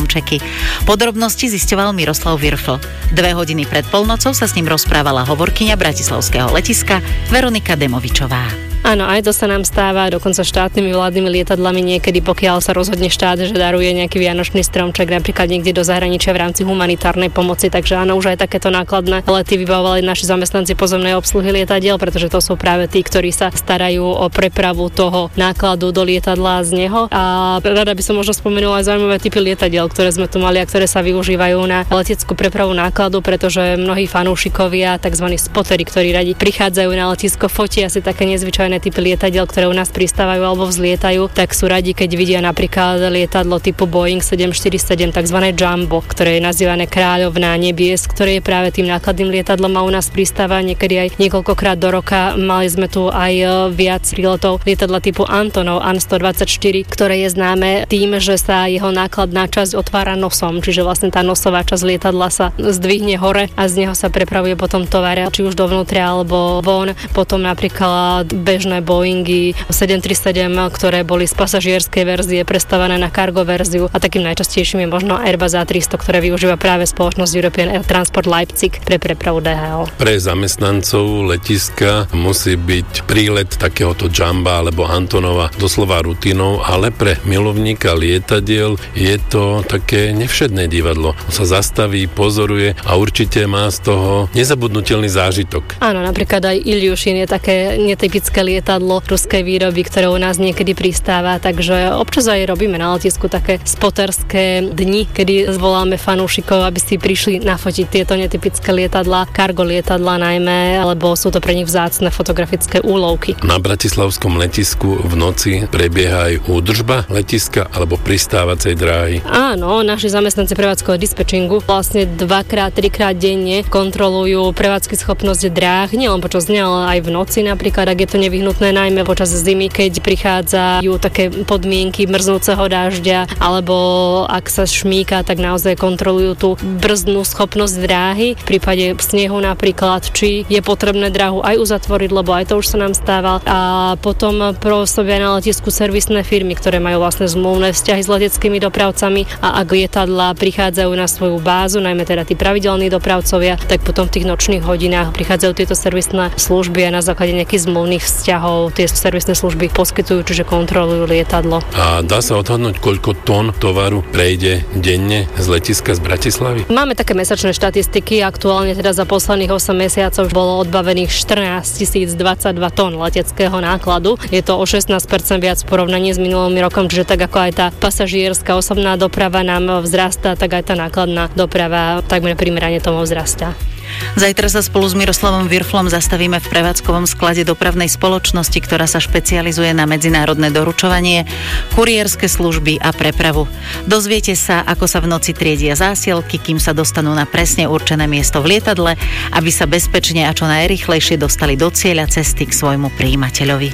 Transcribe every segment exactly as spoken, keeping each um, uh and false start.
stromčeky. Podrobnosti zisťoval Miroslav Virfl. Dve hodiny pred polnocou sa s ním rozprávala hovorkyňa bratislavského letiska Veronika Demovičová. Áno, aj to sa nám stáva, dokonca štátnymi vládnymi lietadlami niekedy, pokiaľ sa rozhodne štát, že daruje nejaký vianočný stromček napríklad niekde do zahraničia v rámci humanitárnej pomoci, takže áno, už aj takéto nákladné lety vybavovali naši zamestnanci pozemnej obsluhy lietadiel, pretože to sú práve tí, ktorí sa starajú o prepravu toho nákladu do lietadla z neho. A rada by som možno spomenula aj zaujímavé typy lietadiel, ktoré sme tu mali a ktoré sa využívajú na leteckú prepravu nákladu, pretože mnohí fanúšikovia, tzv. Spotery, ktorí radi prichádzajú na letisko, fotia si také nezvyčajné typy lietadiel, ktoré u nás pristávajú alebo vzlietajú, tak sú radi, keď vidia napríklad lietadlo typu Boeing sedem štyri sedem, tzv. Jumbo, ktoré je nazývané Kráľovná nebies, ktoré je práve tým nákladným lietadlom a u nás pristáva niekedy aj niekoľkokrát do roka. Mali sme tu aj viac príletov lietadla typu Antonov An sto dvadsaťštyri, ktoré je známe tým, že sa jeho nákladná časť otvára nosom, čiže vlastne tá nosová časť lietadla sa zdvihne hore a z neho sa prepravuje potom tovar, či už dovnútra alebo von. Potom napríklad bežné Boeingy sedem tri sedem, ktoré boli z pasažierskej verzie prestavané na cargo verziu a takým najčastejším je možno Airbus á tristo, ktoré využíva práve spoločnosť European Air Transport Leipzig pre prepravu dé há el. Pre zamestnancov letiska musí byť prílet takéhoto Jamba alebo Antonova doslova rutinou, ale pre milovníka lietadiel je to také nevšedné divadlo. Sa zastaví, pozoruje a určite má z toho nezabudnutelný zážitok. Áno, napríklad aj Ilyushin je také netypické lietadlo ruskej výroby, ktoré u nás niekedy pristáva, takže občas aj robíme na letisku také spoterské dni, kedy zvoláme fanúšikov, aby si prišli nafotiť tieto netypické lietadlá, cargo lietadlá najmä, lebo sú to pre nich vzácne fotografické úlovky. Na bratislavskom letisku v noci prebieha aj údržba letiska alebo pristávacej dráhy. Áno, naši zamestnanci prevádzkového dispečingu vlastne dvakrát, trikrát denne kontrolujú prevádzky schopnosť dráh, nielen počas dňa, ale aj v noci napríklad, ak je to nevyhnutné, najmä počas zimy, keď prichádzajú také podmienky mrznúceho dažďa, alebo ak sa šmíka, tak naozaj kontrolujú tú brzdnú schopnosť dráhy. V prípade snehu napríklad, či je potrebné dráhu aj uzatvoriť, lebo aj to už sa nám stáva. A potom pôsobia na letisku servisné firmy, ktoré majú vlastne zmluvné vzťahy s leteckými dopravcami a ak lietadlá prichádzajú na svoju bázu, najmä teda tí pravidelní dopravcovia, tak potom v tých nočných hodinách prichádzajú tieto servisné služby a na základe nejakých zmluvných vzťahov tie servisné služby poskytujú, čiže kontrolujú lietadlo. A dá sa odhadnúť, koľko tón tovaru prejde denne z letiska z Bratislavy? Máme také mesačné štatistiky, aktuálne teda za posledných osem mesiacov bolo odbavených štrnásťtisíc dvadsaťdva tón leteckého nákladu. Je to o šestnásť percent viac v porovnaní s minulým rokom, čiže tak ako aj tá pasažierská osobná doprava nám vzrastá, tak aj tá nákladná doprava takmer primerane tomu vzrastá. Zajtra sa spolu s Miroslavom Virflom zastavíme v prevádzkovom sklade dopravnej spoločnosti, ktorá sa špecializuje na medzinárodné doručovanie, kurierské služby a prepravu. Dozviete sa, ako sa v noci triedia zásielky, kým sa dostanú na presne určené miesto v lietadle, aby sa bezpečne a čo najrýchlejšie dostali do cieľa cesty k svojmu prijímateľovi.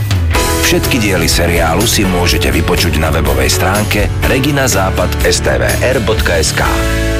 Všetky diely seriálu si môžete vypočuť na webovej stránke regina západ bodka es té vé er bodka es ká.